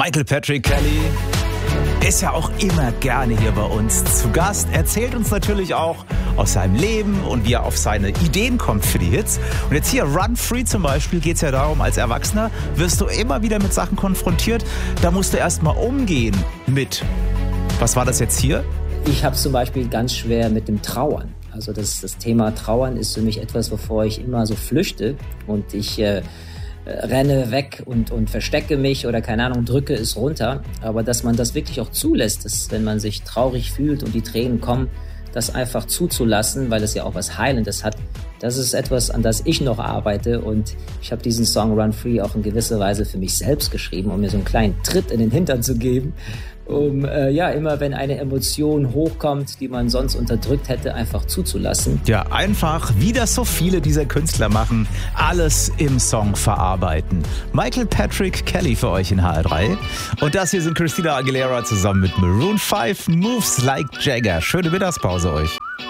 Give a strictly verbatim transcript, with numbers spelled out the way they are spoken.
Michael Patrick Kelly ist ja auch immer gerne hier bei uns zu Gast, erzählt uns natürlich auch aus seinem Leben und wie er auf seine Ideen kommt für die Hits. Und jetzt hier Run Free zum Beispiel geht es ja darum, als Erwachsener wirst du immer wieder mit Sachen konfrontiert, da musst du erst mal umgehen mit. Was war das jetzt hier? Ich habe zum Beispiel ganz schwer mit dem Trauern. Also das, das Thema Trauern ist für mich etwas, wovor ich immer so flüchte und ich äh, renne weg und, und verstecke mich oder keine Ahnung, drücke es runter. Aber dass man das wirklich auch zulässt, dass, wenn man sich traurig fühlt und die Tränen kommen, das einfach zuzulassen, weil es ja auch was Heilendes hat. Das ist etwas, an das ich noch arbeite und ich habe diesen Song Run Free auch in gewisser Weise für mich selbst geschrieben, um mir so einen kleinen Tritt in den Hintern zu geben, um äh, ja immer, wenn eine Emotion hochkommt, die man sonst unterdrückt hätte, einfach zuzulassen. Ja, einfach, wie das so viele dieser Künstler machen, alles im Song verarbeiten. Michael Patrick Kelly für euch in H R drei. Und das hier sind Christina Aguilera zusammen mit Maroon fünf, Moves Like Jagger. Schöne Mittagspause euch.